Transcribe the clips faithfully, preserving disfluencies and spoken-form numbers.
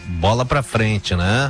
bola pra frente, né?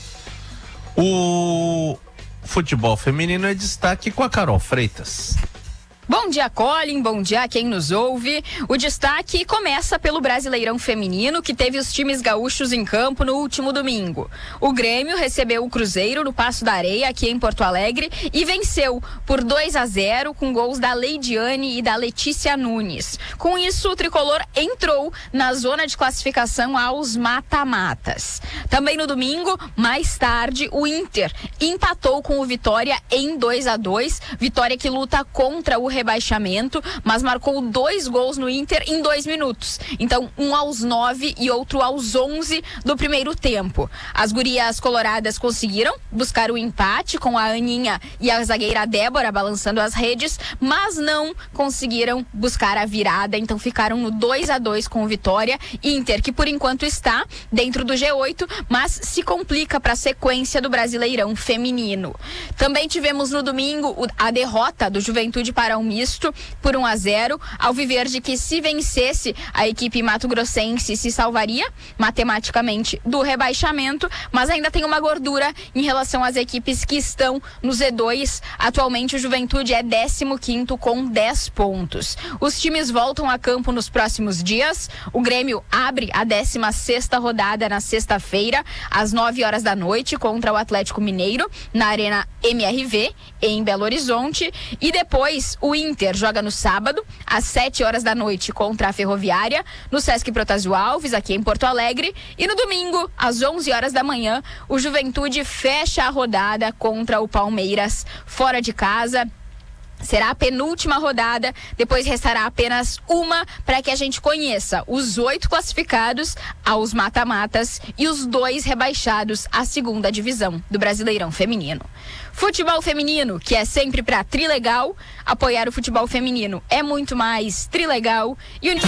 O futebol feminino é destaque com a Carol Freitas. Bom dia, Colin. Bom dia a quem nos ouve. O destaque começa pelo Brasileirão Feminino, que teve os times gaúchos em campo no último domingo. O Grêmio recebeu o Cruzeiro no Paço da Areia, aqui em Porto Alegre, e venceu por dois a zero com gols da Leidiane e da Letícia Nunes. Com isso, o tricolor entrou na zona de classificação aos mata-matas. Também no domingo, mais tarde, o Inter empatou com o Vitória em dois a dois. Vitória que luta contra o rebaixamento, mas marcou dois gols no Inter em dois minutos. Então, um aos nove e outro aos onze do primeiro tempo. As gurias coloradas conseguiram buscar o empate com a Aninha e a zagueira Débora balançando as redes, mas não conseguiram buscar a virada, então ficaram no dois a dois com o Vitória. Inter, que por enquanto está dentro do G oito, mas se complica para a sequência do Brasileirão Feminino. Também tivemos no domingo a derrota do Juventude para o misto por um a zero. Alviverde, que se vencesse, a equipe mato-grossense se salvaria matematicamente do rebaixamento, mas ainda tem uma gordura em relação às equipes que estão no Z dois. Atualmente o Juventude é décimo quinto com dez pontos. Os times voltam a campo nos próximos dias. O Grêmio abre a décima sexta rodada na sexta-feira, às nove horas da noite, contra o Atlético Mineiro, na Arena M R V, em Belo Horizonte. E depois o Inter joga no sábado, às sete horas da noite, contra a Ferroviária, no Sesc Protásio Alves, aqui em Porto Alegre. E no domingo, às onze horas da manhã, o Juventude fecha a rodada contra o Palmeiras, fora de casa. Será a penúltima rodada, depois restará apenas uma para que a gente conheça os oito classificados aos mata-matas e os dois rebaixados à segunda divisão do Brasileirão Feminino. Futebol feminino, que é sempre para Trilegal. Apoiar o futebol feminino é muito mais Trilegal. E o